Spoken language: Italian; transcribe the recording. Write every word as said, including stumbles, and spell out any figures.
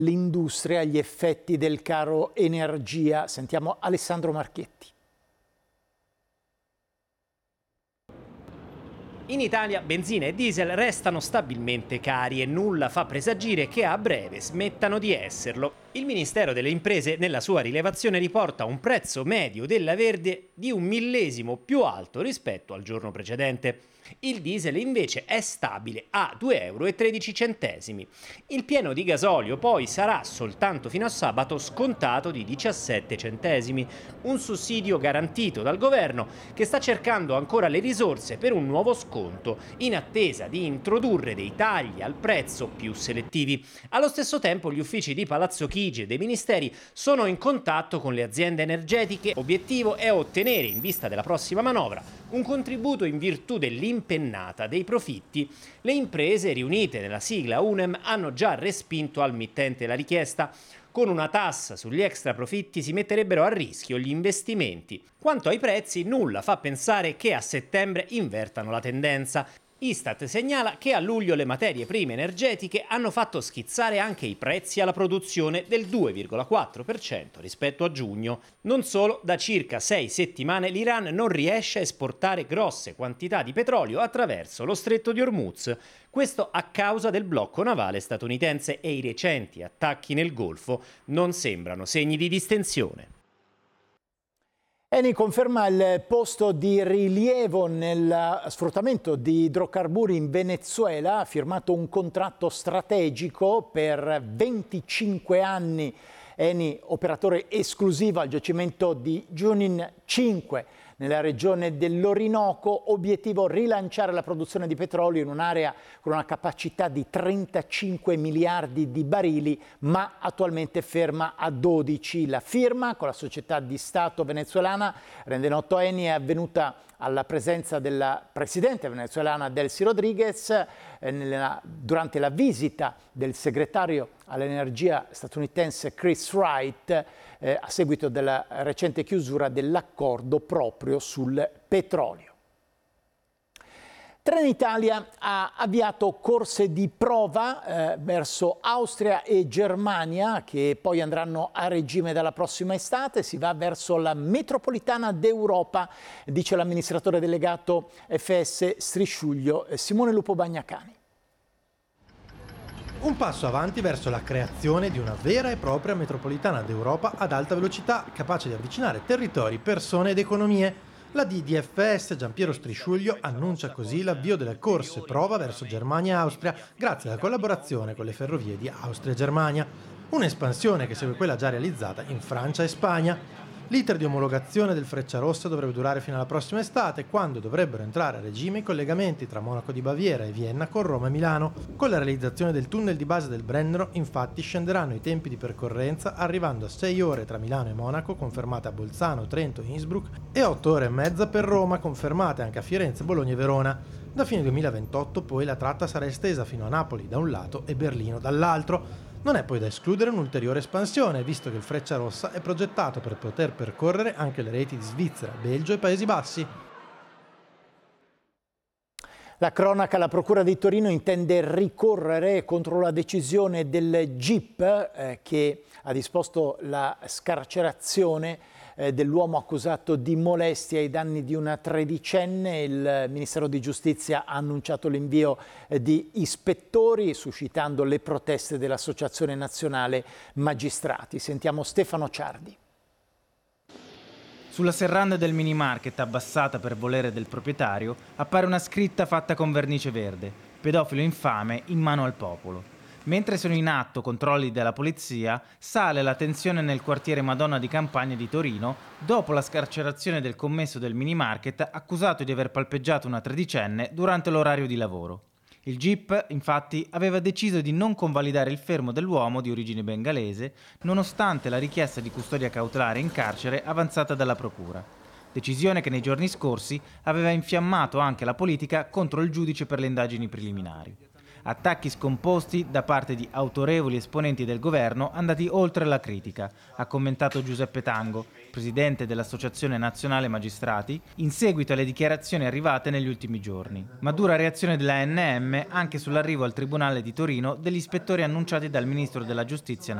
l'industria agli effetti del caro energia. Sentiamo Alessandro Marchetti. In Italia benzina e diesel restano stabilmente cari e nulla fa presagire che a breve smettano di esserlo. Il Ministero delle Imprese nella sua rilevazione riporta un prezzo medio della Verde di un millesimo più alto rispetto al giorno precedente. Il diesel invece è stabile a due euro e tredici centesimi. Il pieno di gasolio poi sarà soltanto fino a sabato scontato di diciassette centesimi, un sussidio garantito dal governo che sta cercando ancora le risorse per un nuovo sconto in attesa di introdurre dei tagli al prezzo più selettivi. Allo stesso tempo gli uffici di Palazzo Chigi e dei ministeri sono in contatto con le aziende energetiche. Obiettivo è ottenere, in vista della prossima manovra, un contributo in virtù dell'impennata dei profitti. Le imprese riunite nella sigla U N E M hanno già respinto al mittente la richiesta. Con una tassa sugli extra profitti si metterebbero a rischio gli investimenti. Quanto ai prezzi, nulla fa pensare che a settembre invertano la tendenza. Istat segnala che a luglio le materie prime energetiche hanno fatto schizzare anche i prezzi alla produzione del due virgola quattro per cento rispetto a giugno. Non solo, da circa sei settimane l'Iran non riesce a esportare grosse quantità di petrolio attraverso lo stretto di Hormuz. Questo a causa del blocco navale statunitense e i recenti attacchi nel Golfo non sembrano segni di distensione. Eni conferma il posto di rilievo nel sfruttamento di idrocarburi in Venezuela, ha firmato un contratto strategico per venticinque anni. Eni, operatore esclusivo al giacimento di Junin cinque nella regione dell'Orinoco, obiettivo rilanciare la produzione di petrolio in un'area con una capacità di trentacinque miliardi di barili, ma attualmente ferma a dodici. La firma con la società di Stato venezuelana, rende noto Eni, è avvenuta alla presenza della presidente venezuelana Delcy Rodriguez eh, nella, durante la visita del segretario all'energia statunitense Chris Wright eh, a seguito della recente chiusura dell'accordo proprio sul petrolio. Trenitalia ha avviato corse di prova eh, verso Austria e Germania che poi andranno a regime dalla prossima estate. Si va verso la metropolitana d'Europa, dice l'amministratore delegato F S Strisciuglio Simone Lupo Bagnacani. Un passo avanti verso la creazione di una vera e propria metropolitana d'Europa ad alta velocità, capace di avvicinare territori, persone ed economie. La D D F S Giampiero Strisciuglio annuncia così l'avvio delle corse prova verso Germania e Austria grazie alla collaborazione con le ferrovie di Austria e Germania. Un'espansione che segue quella già realizzata in Francia e Spagna. L'iter di omologazione del Frecciarossa dovrebbe durare fino alla prossima estate, quando dovrebbero entrare a regime i collegamenti tra Monaco di Baviera e Vienna con Roma e Milano. Con la realizzazione del tunnel di base del Brennero, infatti, scenderanno i tempi di percorrenza arrivando a sei ore tra Milano e Monaco, confermate a Bolzano, Trento e Innsbruck, e otto ore e mezza per Roma, confermate anche a Firenze, Bologna e Verona. Da fine duemilaventotto poi la tratta sarà estesa fino a Napoli da un lato e Berlino dall'altro. Non è poi da escludere un'ulteriore espansione, visto che il Frecciarossa è progettato per poter percorrere anche le reti di Svizzera, Belgio e Paesi Bassi. La cronaca, la Procura di Torino intende ricorrere contro la decisione del G I P eh, che ha disposto la scarcerazione eh, dell'uomo accusato di molestia ai danni di una tredicenne. Il Ministero di Giustizia ha annunciato l'invio eh, di ispettori, suscitando le proteste dell'Associazione Nazionale Magistrati. Sentiamo Stefano Ciardi. Sulla serranda del mini market, abbassata per volere del proprietario, appare una scritta fatta con vernice verde: pedofilo infame in mano al popolo. Mentre sono in atto controlli della polizia, sale la tensione nel quartiere Madonna di Campagna di Torino dopo la scarcerazione del commesso del mini market accusato di aver palpeggiato una tredicenne durante l'orario di lavoro. Il G I P, infatti, aveva deciso di non convalidare il fermo dell'uomo di origine bengalese, nonostante la richiesta di custodia cautelare in carcere avanzata dalla Procura. Decisione che nei giorni scorsi aveva infiammato anche la politica contro il giudice per le indagini preliminari. Attacchi scomposti da parte di autorevoli esponenti del governo andati oltre la critica, ha commentato Giuseppe Tango, presidente dell'Associazione Nazionale Magistrati, in seguito alle dichiarazioni arrivate negli ultimi giorni. Ma dura reazione della A N M anche sull'arrivo al Tribunale di Torino degli ispettori annunciati dal ministro della Giustizia